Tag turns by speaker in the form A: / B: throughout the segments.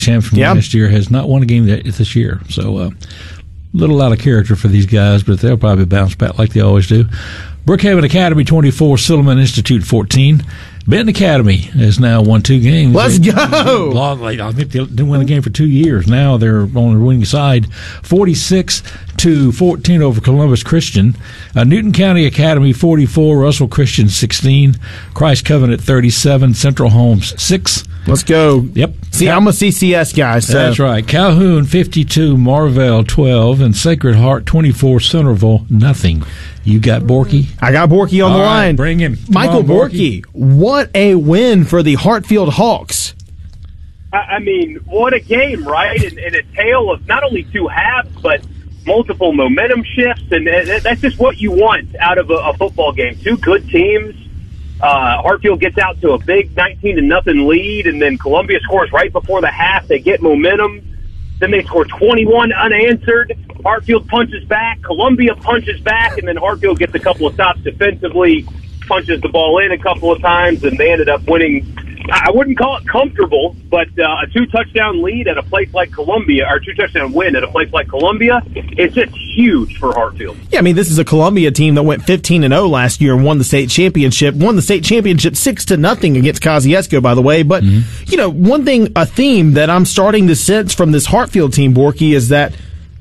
A: champ from last year, has not won a game this year. So little out of character for these guys, but they'll probably bounce back like they always do. Brookhaven Academy 24, Silliman Institute 14. Benton Academy has now won 2 games.
B: Let's go!
A: I think they didn't win a game for 2 years. Now they're on the winning side, 46-14 over Columbus Christian. Newton County Academy 44, Russell Christian 16, Christ Covenant 37, Central Homes 6.
B: Let's go.
A: Yep.
B: See, I'm a CCS guy. So.
A: That's right. Calhoun 52, Marvell 12, and Sacred Heart 24, Centerville nothing. You got Borky?
B: I got Borky on the line.
A: Bring him.
B: Michael Borky. What a win for the Hartfield Hawks.
C: I mean, what a game, right? And a tale of not only 2 halves, but multiple momentum shifts. And that's just what you want out of a football game. 2 good teams. Hartfield gets out to a big 19-0 lead, and then Columbia scores right before the half. They get momentum. Then they score 21 unanswered. Hartfield punches back. Columbia punches back, and then Hartfield gets a couple of stops defensively, punches the ball in a couple of times, and they ended up winning. I wouldn't call it comfortable, but a 2-touchdown lead at a place like Columbia, or 2-touchdown win at a place like Columbia, is just huge for Hartfield.
B: Yeah, I mean, this is a Columbia team that went 15-0 last year and won the state championship. Won the state championship 6-0 against Kosciuszko, by the way. But you know, a theme that I'm starting to sense from this Hartfield team, Borky, is that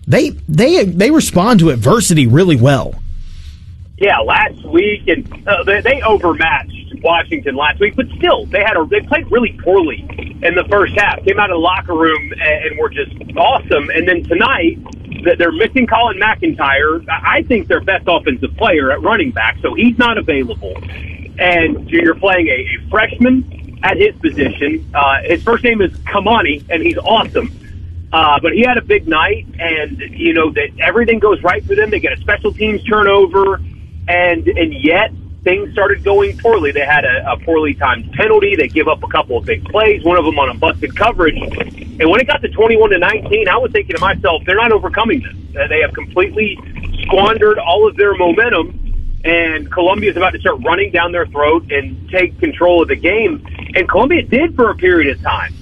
B: they respond to adversity really well.
C: Yeah, last week, and they overmatched Washington last week, but still, they played really poorly in the first half. Came out of the locker room and were just awesome. And then tonight, they're missing Colin McIntyre. I think their best offensive player at running back, so he's not available. And you're playing a freshman at his position. His first name is Kamani, and he's awesome. But he had a big night, and you know that everything goes right for them. They get a special teams turnover. And yet, things started going poorly. They had a poorly timed penalty. They give up a couple of big plays, one of them on a busted coverage. And when it got to 21-19, I was thinking to myself, they're not overcoming this. They have completely squandered all of their momentum, and Columbia's about to start running down their throat and take control of the game. And Columbia did for a period of time.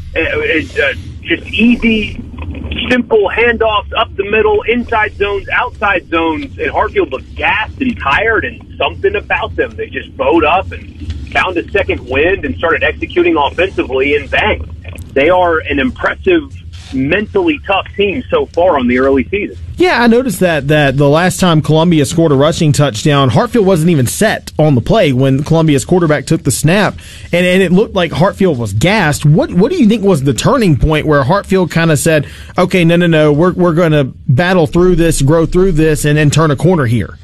C: Just easy, simple handoffs up the middle, inside zones, outside zones, and Hartfield looked gassed and tired, and something about them. They just bowed up and found a second wind and started executing offensively, and bang. They are an impressive, mentally tough team so far on the early season.
B: Yeah, I noticed that the last time Columbia scored a rushing touchdown, Hartfield wasn't even set on the play when Columbia's quarterback took the snap, and it looked like Hartfield was gassed. What do you think was the turning point where Hartfield kind of said, okay, no, we're going to battle through this, grow through this, and then turn a corner here?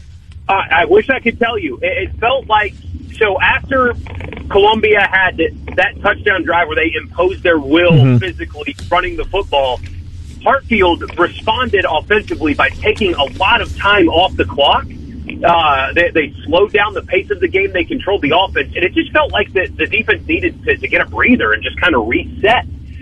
C: I wish I could tell you. It felt like, so after Columbia had that touchdown drive where they imposed their will physically running the football, Hartfield responded offensively by taking a lot of time off the clock. They slowed down the pace of the game. They controlled the offense. And it just felt like the defense needed to get a breather and just kind of reset.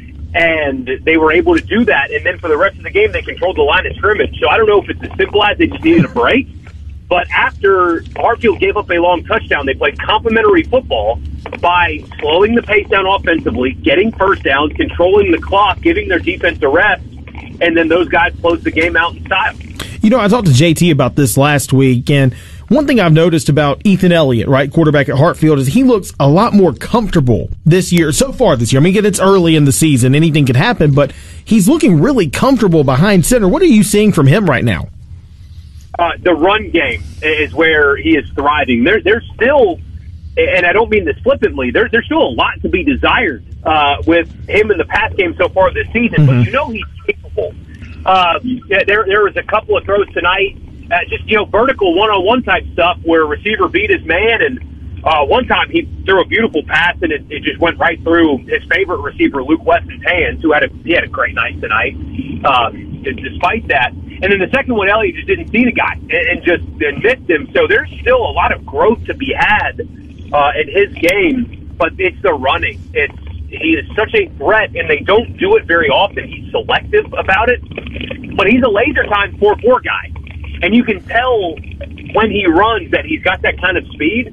C: And they were able to do that. And then for the rest of the game, they controlled the line of scrimmage. So I don't know if it's as simple as they just needed a break. But after Hartfield gave up a long touchdown, they played complementary football by slowing the pace down offensively, getting first downs, controlling the clock, giving their defense a rest, and then those guys closed the game out in style.
B: You know, I talked to JT about this last week, and one thing I've noticed about Ethan Elliott, right, quarterback at Hartfield, is he looks a lot more comfortable so far this year. I mean, it's early in the season, anything could happen, but he's looking really comfortable behind center. What are you seeing from him right now?
C: The run game is where he is thriving. There's still, and I don't mean this flippantly, there's still a lot to be desired with him in the pass game so far this season, but you know he's capable. There was a couple of throws tonight, just, vertical one-on-one type stuff where receiver beat his man, and one time he threw a beautiful pass, and it just went right through his favorite receiver, Luke Weston's hands, who had a great night tonight, despite that. And then the second one, Elliott just didn't see the guy and missed him. So there's still a lot of growth to be had in his game, but it's the running. He is such a threat, and they don't do it very often. He's selective about it, but he's a laser time 4-4 guy. And you can tell when he runs that he's got that kind of speed.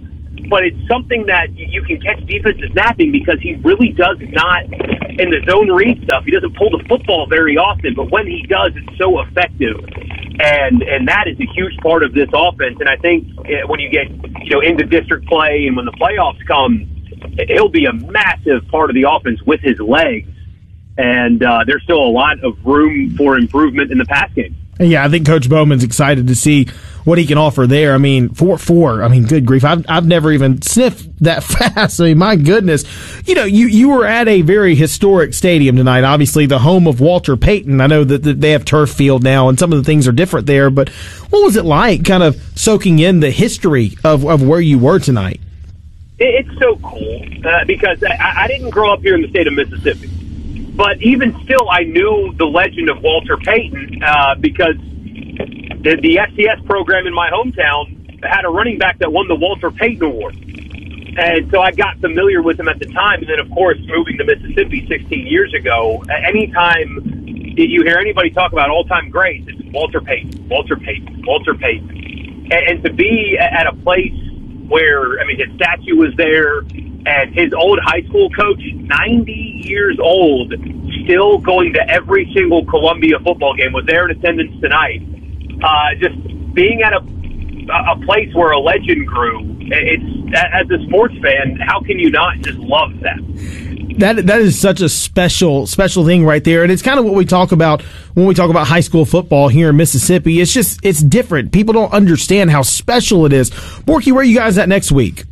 C: but it's something that you can catch defenses napping because he really does not, in the zone read stuff, he doesn't pull the football very often, but when he does, it's so effective. And that is a huge part of this offense. And I think when you get, into district play and when the playoffs come, he'll be a massive part of the offense with his legs. And there's still a lot of room for improvement in the pass game.
B: Yeah, I think Coach Bowman's excited to see what he can offer there. I mean, 4-4. I mean, good grief. I've never even sniffed that fast. I mean, my goodness. You were at a very historic stadium tonight, obviously the home of Walter Payton. I know that they have turf field now and some of the things are different there, but what was it like kind of soaking in the history of where you were tonight?
C: It's so cool because I didn't grow up here in the state of Mississippi. But even still, I knew the legend of Walter Payton because the FCS program in my hometown had a running back that won the Walter Payton Award. And so I got familiar with him at the time. And then, of course, moving to Mississippi 16 years ago, anytime you hear anybody talk about all-time greats, it's Walter Payton, Walter Payton, Walter Payton. And to be at a place where, his statue was there, and his old high school coach, 90 years old, still going to every single Columbia football game, was there in attendance tonight. Just being at a place where a legend grew, it's, as a sports fan, how can you not just love that?
B: That is such a special thing right there, and it's kind of what we talk about when we talk about high school football here in Mississippi. It's different. People don't understand how special it is. Borky, where are you guys at next week?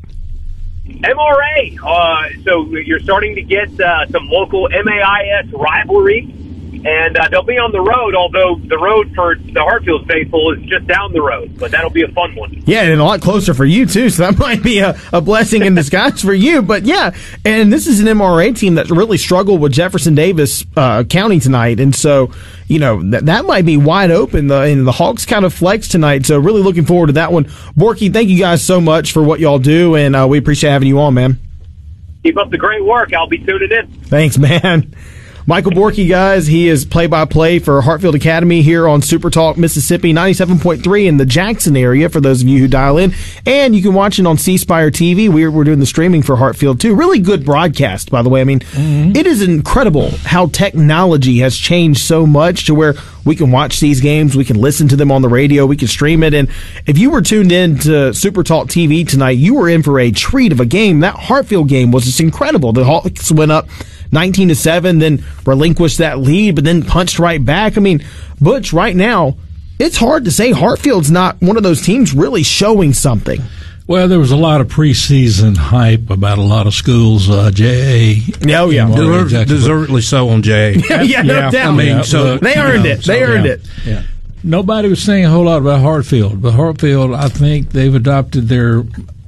C: MRA. So you're starting to get some local MAIS rivalry, and they'll be on the road, although the road for the Hartfield faithful is just down the road, but that'll be a fun one.
B: Yeah, and a lot closer for you, too, so that might be a blessing in disguise for you. But, yeah, and this is an MRA team that really struggled with Jefferson Davis County tonight, and so, that might be wide open, and the Hawks kind of flex tonight, so really looking forward to that one. Borky, thank you guys so much for what y'all do, and we appreciate having you on, man.
C: Keep up the great work. I'll be tuning in.
B: Thanks, man. Michael Borky, guys, he is play-by-play for Hartfield Academy here on Super Talk Mississippi 97.3 in the Jackson area for those of you who dial in. And you can watch it on C Spire TV. We're doing the streaming for Hartfield, too. Really good broadcast, by the way. It is incredible how technology has changed so much to where we can watch these games, we can listen to them on the radio, we can stream it. And if you were tuned in to Super Talk TV tonight, you were in for a treat of a game. That Hartfield game was just incredible. The Hawks went up 19-7, then relinquished that lead, but then punched right back. Butch, right now, it's hard to say Hartfield's not one of those teams really showing something.
A: Well, there was a lot of preseason hype about a lot of schools, JA.
B: Oh, yeah.
D: Deservedly so on JA.
B: Yeah, no doubt.
D: So
B: they earned it. They earned it.
A: Yeah. Nobody was saying a whole lot about Hartfield, but Hartfield, I think they've adopted their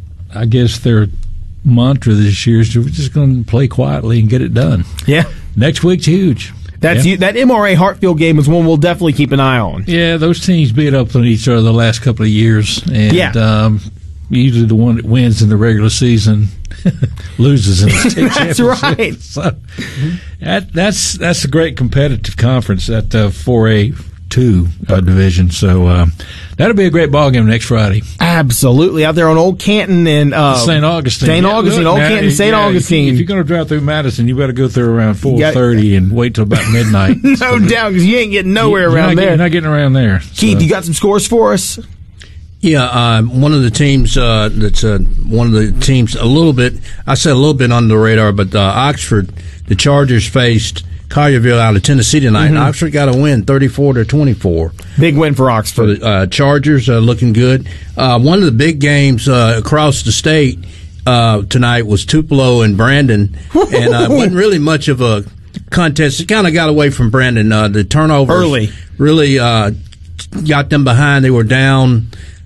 A: mantra this year is we're just going to play quietly and get it done.
B: Yeah.
A: Next week's huge.
B: That MRA Hartfield game is one we'll definitely keep an eye on.
A: Yeah, those teams beat up on each other the last couple of years. And usually the one that wins in the regular season loses in the state championship.
B: That's right.
A: So that's a great competitive conference, that 4A2 division. So that'll be a great ball game next Friday.
B: Absolutely. Out there on Old Canton and
A: St. Augustine.
B: Old Canton, St. Augustine.
A: If you're going to drive through Madison, you better go through around 4:30 and wait till about midnight.
B: No doubt, because you ain't getting nowhere around there.
A: You're not getting around there.
B: Keith, you got some scores for us?
D: Yeah, one of the teams that's one of the teams a little bit under the radar, but Oxford, the Chargers faced Collierville out of Tennessee tonight, and Oxford got a win, 34-24.
B: Big win for Oxford.
D: For the Chargers, looking good. One of the big games across the state tonight was Tupelo and Brandon, and it wasn't really much of a contest. It kind of got away from Brandon. The turnovers
B: early
D: really got them behind. They were down.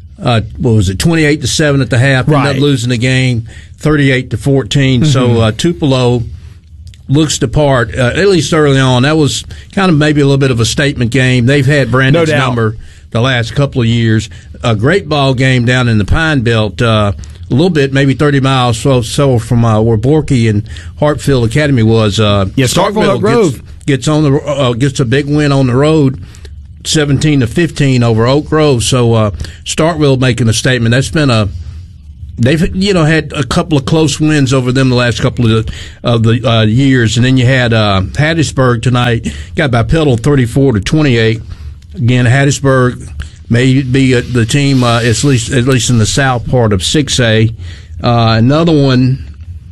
D: 28-7 at the half.
B: Right.
D: Ended up losing the game, 38-14. So Tupelo looks the part, at least early on. That was kind of maybe a little bit of a statement game. They've had Brandon's number the last couple of years. A great ball game down in the Pine Belt. A little bit, maybe 30 miles so from where Borky and Hartfield Academy was.
B: Starkville
D: gets a big win on the road. 17-15 over Oak Grove. So Starkville making a statement. That's been they've had a couple of close wins over them the last couple of the years, and then you had Hattiesburg tonight got by Petal 34-28. Again, Hattiesburg may be the team at least in the south part of 6A. Another one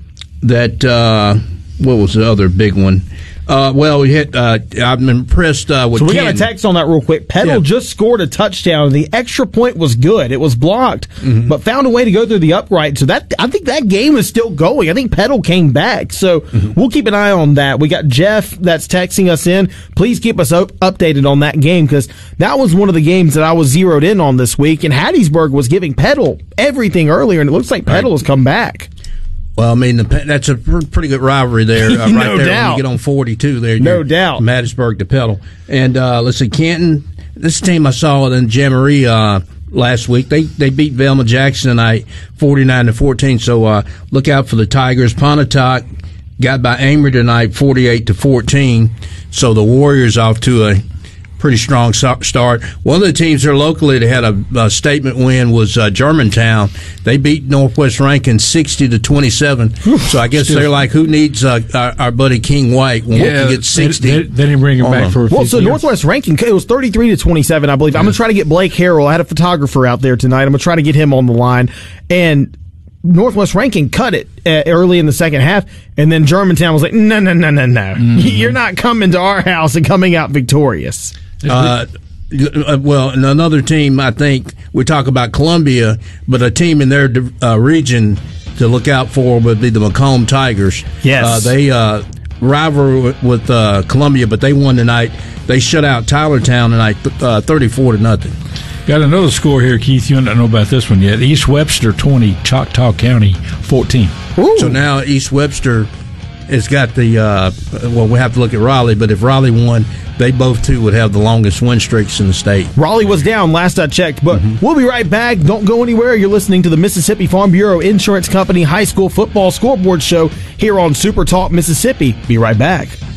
D: that what was the other big one? We hit. I'm impressed with.
B: So we got a text on that real quick. Petal just scored a touchdown. The extra point was good. It was blocked, but found a way to go through the upright. So I think that game is still going. I think Petal came back. So we'll keep an eye on that. We got Jeff that's texting us in. Please keep us updated on that game, because that was one of the games that I was zeroed in on this week. And Hattiesburg was giving Petal everything earlier, and it looks like Petal has come back.
D: Well, I mean, that's a pretty good rivalry there, right
B: no
D: there
B: doubt.
D: when you get on 42 there.
B: No doubt.
D: From Hattiesburg to Petal. And let's see, Canton, this team I saw in Jamboree last week, they beat Velma Jackson tonight 49-14, so look out for the Tigers. Pontotoc got by Amory tonight 48-14, so the Warriors off to a pretty strong start. One of the teams here locally that had a statement win was Germantown. They beat Northwest Rankin 60-27. So I guess they're like, who needs our buddy King White when we can get 60?
A: They didn't bring him back for a few years.
B: Northwest Rankin, it was 33-27, I believe. I'm going to try to get Blake Harrell. I had a photographer out there tonight. I'm going to try to get him on the line. And Northwest Rankin cut it early in the second half, and then Germantown was like, no. You're not coming to our house and coming out victorious.
D: Well, and another team, I think, we talk about Columbia, but a team in their region to look out for would be the Macomb Tigers.
B: Yes.
D: They rival with Columbia, but they won tonight. They shut out Tylertown tonight 34-0.
A: Got another score here, Keith. You don't know about this one yet. East Webster 20, Choctaw County 14.
D: Ooh. So now East Webster has got the we have to look at Raleigh, but if Raleigh won, they both too would have the longest win streaks in the state.
B: Raleigh was down last I checked, but we'll be right back. Don't go anywhere. You're listening to the Mississippi Farm Bureau Insurance Company High School Football Scoreboard Show here on Super Talk Mississippi. Be right back.